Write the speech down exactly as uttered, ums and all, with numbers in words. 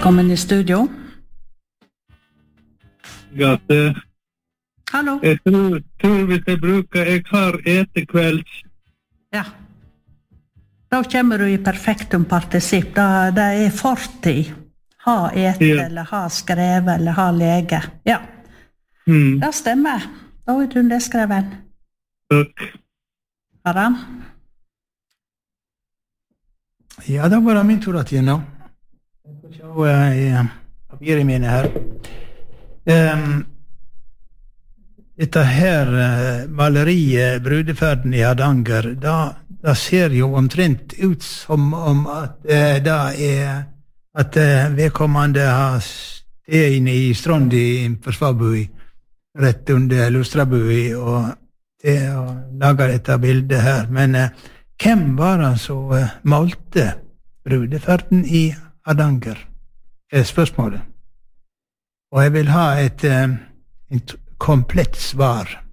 Velkommen i studio. Gatte. Hallo. Jeg tror, tror hvis jeg bruker, jeg har etekvelds. Ja. Da kommer du i perfektum partisipp. Da, det er fortid. Ha ete, Ja. eller ha skrevet, eller ha lege. Ja. Mm. Det stemmer. Da er du nedskreven. Takk. Aram? Ja, da var det min tur at gjennom. Jeg får se i papiret mine her. Um, dette her uh, maleriet, Brudeferden i Hardanger, da, da ser jo omtrent ut som om at uh, det er at uh, vedkommende har sted inne i Strond i Forsvarbui, rett under Lustrabui, og det å lage dette bildet her. Men uh, hvem var det som uh, malte Brudeferden i Hardanger? Er spørsmålet. Og jeg vil ha et, uh, et komplett svar.